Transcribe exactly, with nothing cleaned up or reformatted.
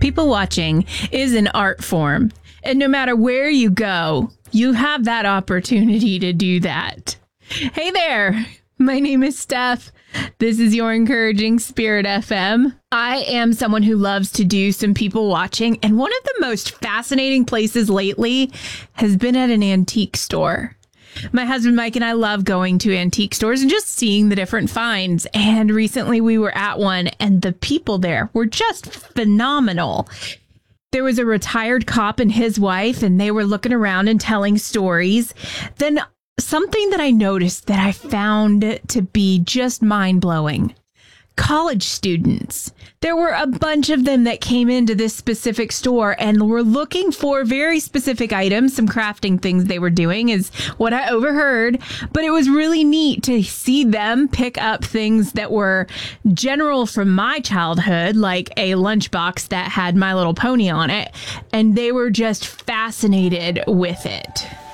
People watching is an art form, and no matter where you go, you have that opportunity to do that. Hey there, my name is Steph. This is your Encouraging Spirit F M. I am someone who loves to do some people watching, and one of the most fascinating places lately has been at an antique store. My husband Mike and I love going to antique stores and just seeing the different finds. And recently we were at one, and the people there were just phenomenal. There was a retired cop and his wife, and they were looking around and telling stories. Then something that I noticed that I found to be just mind-blowing. College students. There were a bunch of them that came into this specific store and were looking for very specific items. Some crafting things they were doing is what I overheard. But it was really neat to see them pick up things that were general from my childhood, like a lunchbox that had My Little Pony on it. And they were just fascinated with it.